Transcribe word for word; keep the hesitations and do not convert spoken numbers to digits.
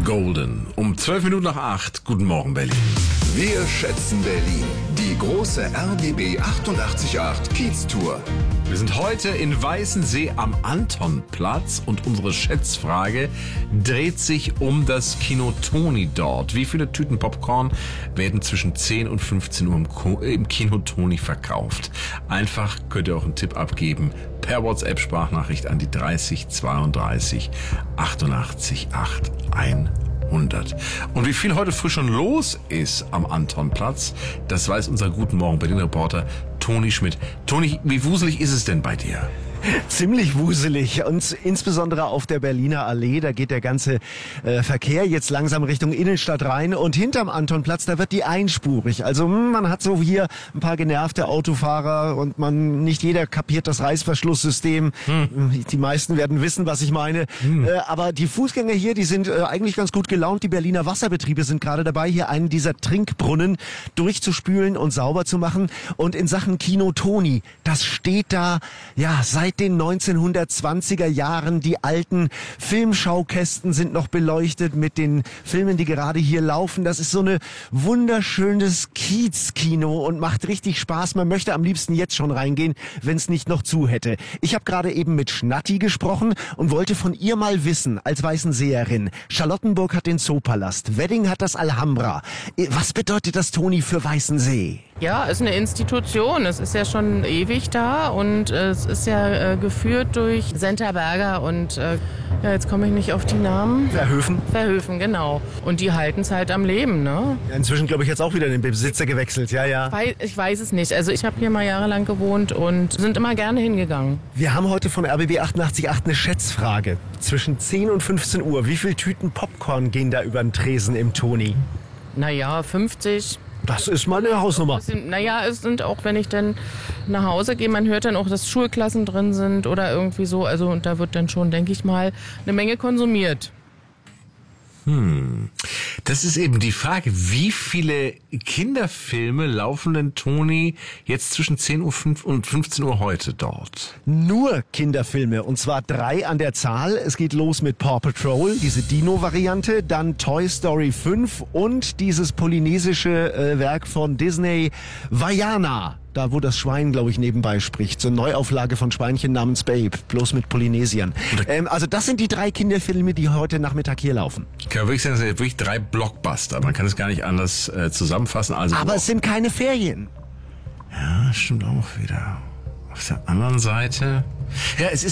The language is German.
Golden. Um zwölf Minuten nach acht. Guten Morgen, Berlin. Wir schätzen Berlin. Die große R B B achtundachtzig Komma acht Kiez-Tour. Wir sind heute in Weißensee am Antonplatz und unsere Schätzfrage dreht sich um das Kino Toni dort. Wie viele Tüten Popcorn werden zwischen zehn und fünfzehn Uhr im, Ko- im Kino Toni verkauft? Einfach könnt ihr auch einen Tipp abgeben per WhatsApp-Sprachnachricht an die dreißig zweiunddreißig achtundachtzig acht hundert. Und wie viel heute früh schon los ist am Antonplatz, das weiß unser Guten Morgen Berlin-Reporter Toni Schmidt. Toni, wie wuselig ist es denn bei dir? Ziemlich wuselig und insbesondere auf der Berliner Allee, da geht der ganze äh, Verkehr jetzt langsam Richtung Innenstadt rein und hinterm Antonplatz, da wird die einspurig. Also mh, man hat so hier ein paar genervte Autofahrer und man nicht jeder kapiert das Reißverschlusssystem. Hm. Die meisten werden wissen, was ich meine. Hm. Äh, aber die Fußgänger hier, die sind äh, eigentlich ganz gut gelaunt. Die Berliner Wasserbetriebe sind gerade dabei, hier einen dieser Trinkbrunnen durchzuspülen und sauber zu machen. Und in Sachen Kino Toni, das steht da ja seit den neunzehnhundertzwanziger Jahren. Die alten Filmschaukästen sind noch beleuchtet mit den Filmen, die gerade hier laufen. Das ist so eine wunderschönes Kiez-Kino und macht richtig Spaß. Man möchte am liebsten jetzt schon reingehen, wenn es nicht noch zu hätte. Ich habe gerade eben mit Schnatti gesprochen und wollte von ihr mal wissen, als Weißenseerin. Charlottenburg hat den Zoopalast, Wedding hat das Alhambra. Was bedeutet das, Toni, für Weißensee? Ja, ist eine Institution. Es ist ja schon ewig da und äh, es ist ja äh, geführt durch Senta Berger und äh, ja, jetzt komme ich nicht auf die Namen. Verhöfen. Verhöfen, genau. Und die halten es halt am Leben, ne? Ja, inzwischen, glaube ich, jetzt auch wieder den Besitzer gewechselt, ja, ja. Weil, ich weiß es nicht. Also ich habe hier mal jahrelang gewohnt und sind immer gerne hingegangen. Wir haben heute von R B B achtundachtzig Komma acht eine Schätzfrage. Zwischen zehn und fünfzehn Uhr, wie viele Tüten Popcorn gehen da über den Tresen im Toni? Naja, fünfzig. Das ist mal eine Hausnummer. Naja, es sind auch, wenn ich dann nach Hause gehe, man hört dann auch, dass Schulklassen drin sind oder irgendwie so. Also und da wird dann schon, denke ich mal, eine Menge konsumiert. Hm. Das ist eben die Frage, wie viele Kinderfilme laufen denn, Toni, jetzt zwischen zehn Uhr und fünfzehn Uhr heute dort? Nur Kinderfilme, und zwar drei an der Zahl. Es geht los mit Paw Patrol, diese Dino-Variante, dann Toy Story fünf und dieses polynesische äh, Werk von Disney, Vaiana. Da, wo das Schwein, glaube ich, nebenbei spricht. So eine Neuauflage von Schweinchen namens Babe, bloß mit Polynesiern. Ähm, also das sind die drei Kinderfilme, die heute Nachmittag hier laufen. Kann man wirklich sagen, das sind wirklich drei Blockbuster. Man kann es gar nicht anders äh, zusammenfassen. Also Aber es sind keine Ferien. Ja, stimmt auch wieder. Auf der anderen Seite... Ja, es ist